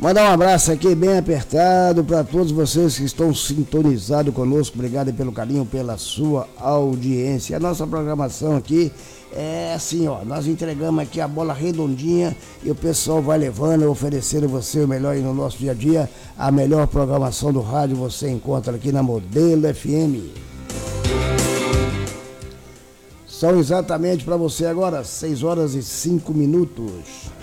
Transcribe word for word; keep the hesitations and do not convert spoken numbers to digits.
Mandar um abraço aqui bem apertado para todos vocês que estão sintonizados conosco. Obrigado pelo carinho, pela sua audiência. A nossa programação aqui é assim, ó. Nós entregamos aqui a bola redondinha e o pessoal vai levando, oferecendo você o melhor aí no nosso dia a dia. A melhor programação do rádio você encontra aqui na Modelo F M. São exatamente para você agora seis horas e cinco minutos.